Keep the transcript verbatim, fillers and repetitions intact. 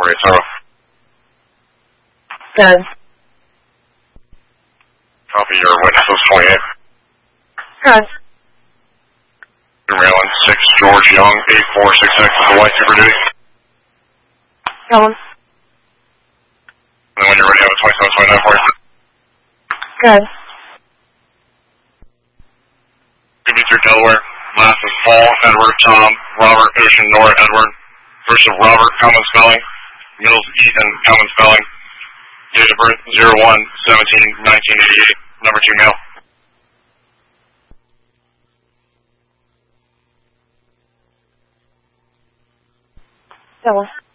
three zero. Good. Copy, your witness was twenty-eight. Good. Maryland six, George Young, eight four six six is the white Super Duty. Going. And then when you're ready, I have a twenty-seven twenty-nine for you. Good. Dimitri, Delaware. Last is Paul, Edward, Tom, Robert, Ocean, Nora, Edward. First is Robert, common spelling. Mills, Ethan, common spelling. Date of birth, zero one seventeen nineteen eighty-eight. Number two male. Double.